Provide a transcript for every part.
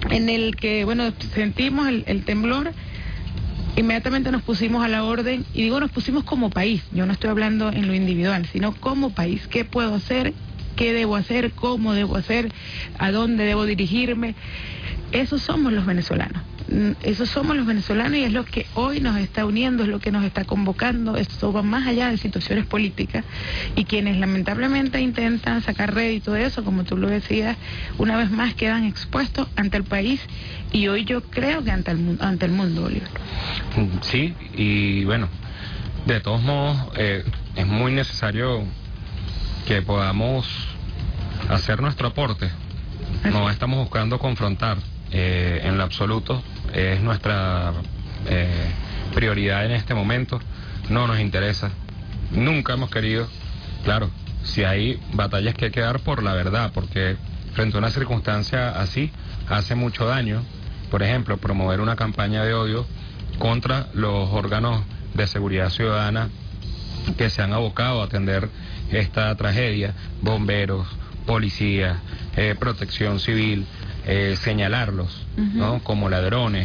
en el que, bueno, sentimos el temblor. Inmediatamente nos pusimos a la orden, y digo nos pusimos como país, yo no estoy hablando en lo individual, sino como país. ¿Qué puedo hacer? ¿Qué debo hacer? ¿Cómo debo hacer? ¿A dónde debo dirigirme? Esos somos los venezolanos. Esos somos los venezolanos, y es lo que hoy nos está uniendo, es lo que nos está convocando. Esto va más allá de situaciones políticas, y quienes lamentablemente intentan sacar rédito de eso, como tú lo decías, una vez más quedan expuestos ante el país, y hoy yo creo que ante el mundo, Oliver. Sí, y bueno, de todos modos es muy necesario que podamos hacer nuestro aporte. No estamos buscando confrontar en lo absoluto, es nuestra prioridad en este momento, no nos interesa, nunca hemos querido, claro, si hay batallas que hay que dar por la verdad, porque frente a una circunstancia así hace mucho daño, por ejemplo, promover una campaña de odio contra los órganos de seguridad ciudadana que se han abocado a atender esta tragedia, bomberos, policías, protección civil, señalarlos, ¿no?, como ladrones,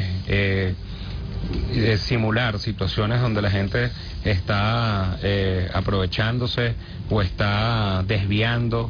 simular situaciones donde la gente está aprovechándose o está desviando,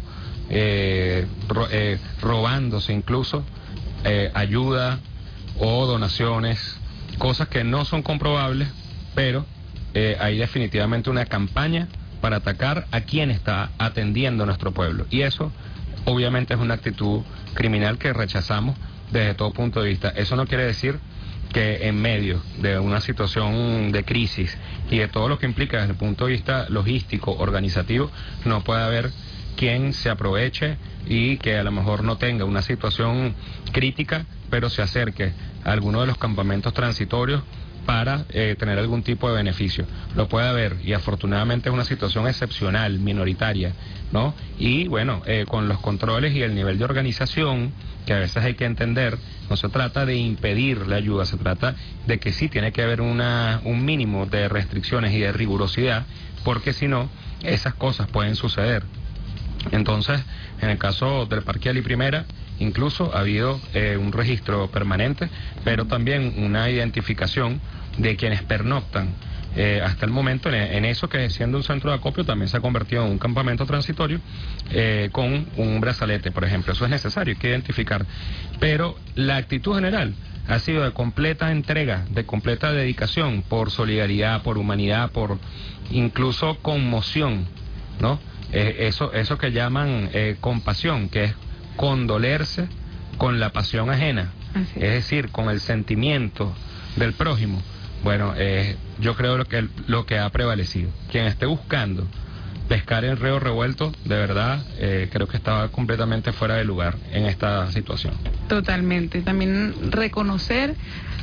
robándose incluso ayuda o donaciones, cosas que no son comprobables, pero hay definitivamente una campaña para atacar a quien está atendiendo a nuestro pueblo, y eso obviamente es una actitud criminal que rechazamos desde todo punto de vista. Eso no quiere decir que en medio de una situación de crisis y de todo lo que implica desde el punto de vista logístico, organizativo, no puede haber quien se aproveche y que a lo mejor no tenga una situación crítica, pero se acerque a alguno de los campamentos transitorios para tener algún tipo de beneficio. Lo puede haber, y afortunadamente es una situación excepcional, minoritaria, ¿no? Y bueno, con los controles y el nivel de organización, que a veces hay que entender, no se trata de impedir la ayuda, se trata de que sí tiene que haber un mínimo de restricciones y de rigurosidad, porque si no, esas cosas pueden suceder. Entonces, en el caso del Parque Ali Primera, incluso ha habido un registro permanente, pero también una identificación de quienes pernoctan hasta el momento en eso, que siendo un centro de acopio también se ha convertido en un campamento transitorio con un brazalete, por ejemplo. Eso es necesario, hay que identificar. Pero la actitud general ha sido de completa entrega, de completa dedicación, por solidaridad, por humanidad, por incluso conmoción, ¿no? Eso que llaman compasión, que es condolerse con la pasión ajena, es decir, con el sentimiento del prójimo. Bueno, yo creo lo que ha prevalecido. Quien esté buscando pescar en río revuelto, de verdad, creo que estaba completamente fuera de lugar en esta situación. Totalmente. También reconocer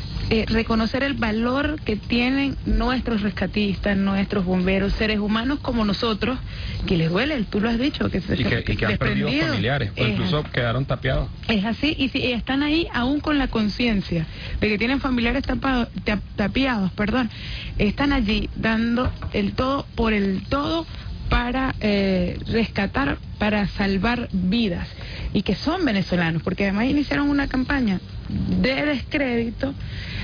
el valor que tienen nuestros rescatistas, nuestros bomberos, seres humanos como nosotros, que les duele, tú lo has dicho, que han perdido familiares, o incluso quedaron tapiados. Es así, y si están ahí aún con la conciencia de que tienen familiares tapiados, están allí dando el todo por el todo para rescatar, para salvar vidas, y que son venezolanos, porque además iniciaron una campaña de descrédito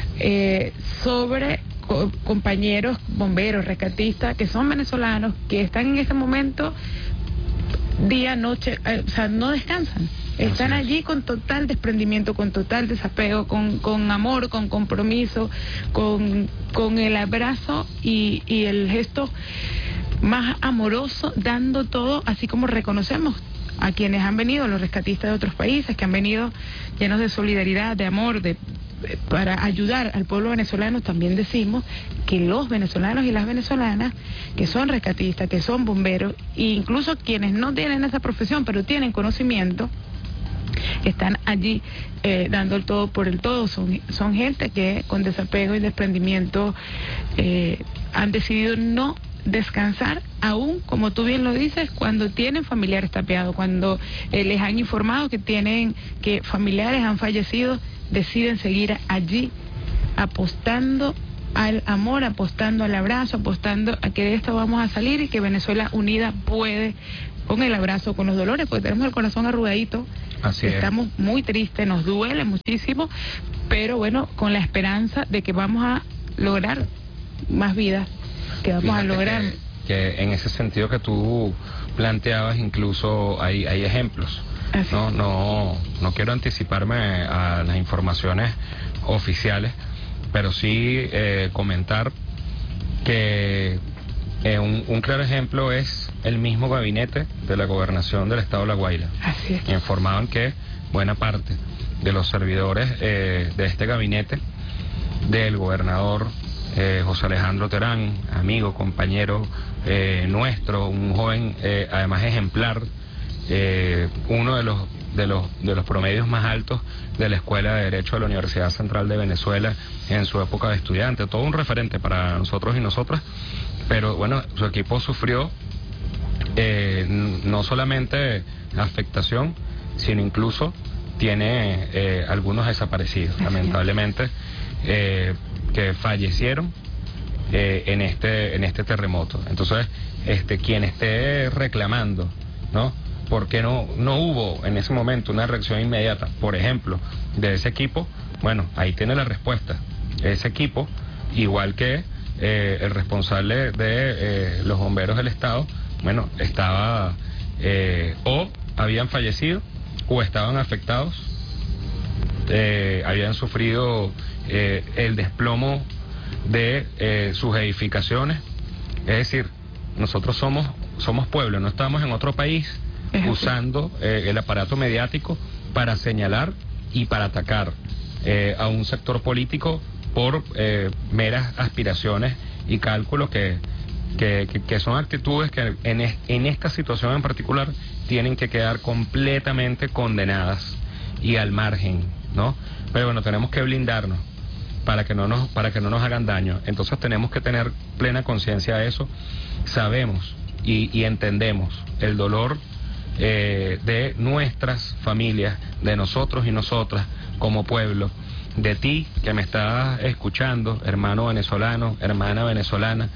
sobre compañeros bomberos, rescatistas, que son venezolanos, que están en este momento día, noche, o sea, no descansan. Están allí con total desprendimiento, con total desapego, con amor, con compromiso, con el abrazo y el gesto más amoroso, dando todo, así como reconocemos a quienes han venido, los rescatistas de otros países, que han venido llenos de solidaridad, de amor, para ayudar al pueblo venezolano. También decimos que los venezolanos y las venezolanas que son rescatistas, que son bomberos, e incluso quienes no tienen esa profesión, pero tienen conocimiento, están allí dando el todo por el todo. Son gente que con desapego y desprendimiento han decidido no descansar, aún, como tú bien lo dices, cuando tienen familiares tapiados, cuando les han informado que familiares han fallecido, deciden seguir allí apostando al amor, apostando al abrazo, apostando a que de esto vamos a salir, y que Venezuela unida puede, con el abrazo, con los dolores, porque tenemos el corazón arrugadito, Así es. Estamos muy tristes, nos duele muchísimo, pero bueno, con la esperanza de que vamos a lograr más vidas, que vamos a Fíjate lograr... que en ese sentido que tú planteabas, incluso hay ejemplos. Así. No quiero anticiparme a las informaciones oficiales, pero sí comentar que un claro ejemplo es el mismo gabinete de la gobernación del estado de La Guaira, Así es. informado en que buena parte de los servidores de este gabinete del gobernador José Alejandro Terán, amigo, compañero nuestro, un joven además ejemplar, uno de los promedios más altos de la Escuela de Derecho de la Universidad Central de Venezuela en su época de estudiante, todo un referente para nosotros y nosotras, pero bueno, su equipo sufrió no solamente afectación, sino incluso tiene algunos desaparecidos, lamentablemente, que fallecieron en este terremoto. Entonces, quien esté reclamando, ¿no? Porque no hubo en ese momento una reacción inmediata, por ejemplo, de ese equipo, bueno, ahí tiene la respuesta. Ese equipo, igual que el responsable de los bomberos del estado, bueno, estaba o habían fallecido o estaban afectados, habían sufrido el desplomo de sus edificaciones. Es decir, nosotros somos pueblo, no estamos en otro país usando el aparato mediático para señalar y para atacar a un sector político por meras aspiraciones y cálculos que son actitudes que en esta situación en particular tienen que quedar completamente condenadas y al margen, ¿no? Pero bueno, tenemos que blindarnos para que no nos hagan daño. Entonces tenemos que tener plena conciencia de eso. Sabemos y entendemos el dolor de nuestras familias, de nosotros y nosotras como pueblo, de ti que me estás escuchando, hermano venezolano, hermana venezolana.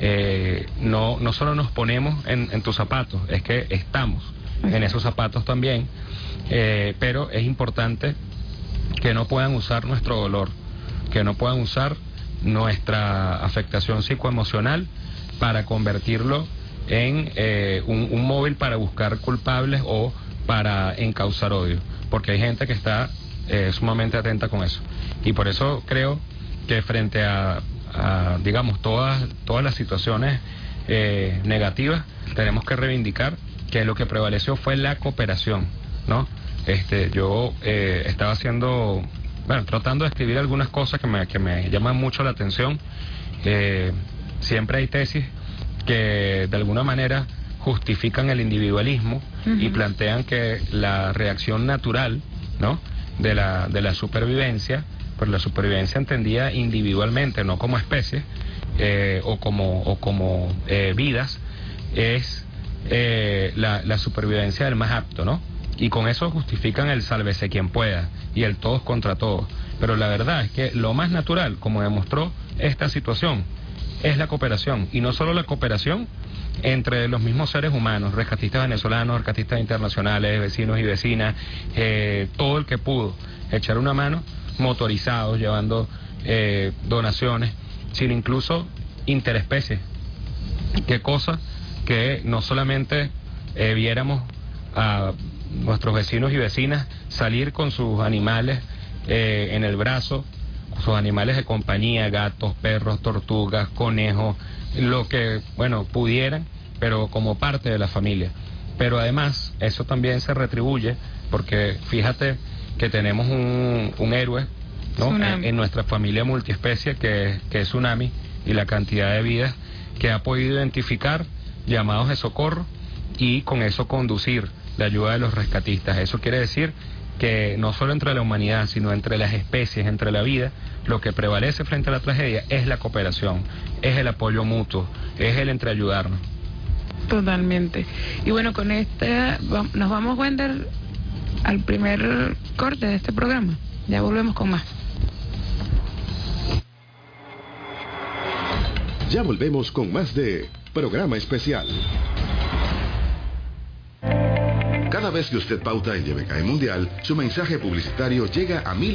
No solo nos ponemos en tus zapatos, es que estamos en esos zapatos también, pero es importante que no puedan usar nuestro dolor, que no puedan usar nuestra afectación psicoemocional para convertirlo en un móvil para buscar culpables o para encauzar odio, porque hay gente que está sumamente atenta con eso. Y por eso creo que frente a digamos, todas las situaciones negativas, tenemos que reivindicar que lo que prevaleció fue la cooperación, ¿no? Yo estaba tratando de escribir algunas cosas que me llaman mucho la atención. Siempre hay tesis que de alguna manera justifican el individualismo y plantean que la reacción natural, ¿no?, de la supervivencia, pero la supervivencia entendida individualmente, no como especie o como vidas, es la supervivencia del más apto, ¿no? Y con eso justifican el sálvese quien pueda y el todos contra todos. Pero la verdad es que lo más natural, como demostró esta situación, es la cooperación. Y no solo la cooperación entre los mismos seres humanos, rescatistas venezolanos, rescatistas internacionales, vecinos y vecinas, todo el que pudo echar una mano, motorizados, llevando donaciones, sino incluso interespecies. Qué cosa que no solamente viéramos a nuestros vecinos y vecinas salir con sus animales en el brazo, sus animales de compañía, gatos, perros, tortugas, conejos, lo que, bueno, pudieran, pero como parte de la familia. Pero además, eso también se retribuye, porque fíjate que tenemos un héroe, ¿no?, en nuestra familia multiespecie, que es Tsunami, y la cantidad de vidas que ha podido identificar, llamados de socorro, y con eso conducir la ayuda de los rescatistas. Eso quiere decir que no solo entre la humanidad, sino entre las especies, entre la vida, lo que prevalece frente a la tragedia es la cooperación, es el apoyo mutuo, es el entreayudarnos. Totalmente. Y bueno, con nos vamos, Wender, al primer corte de este programa. Ya volvemos con más. Ya volvemos con más de Programa Especial. Cada vez que usted pauta en YBKM Mundial, su mensaje publicitario llega a miles